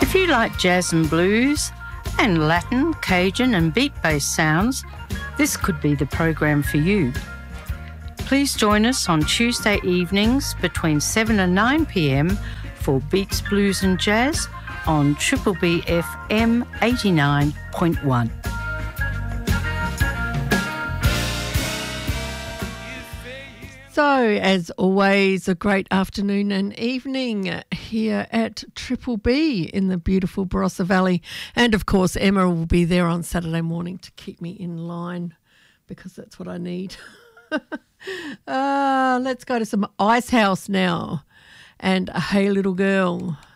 If you like jazz and blues and Latin, Cajun and beat-based sounds, this could be the program for you. Please join us on Tuesday evenings between 7 and 9 p.m. for Beats, Blues and Jazz on Triple B FM 89.1. So, as always, a great afternoon and evening here at Triple B in the beautiful Barossa Valley. And, of course, Emma will be there on Saturday morning to keep me in line because that's what I need. Let's go to some Icehouse now and Hey Little Girl.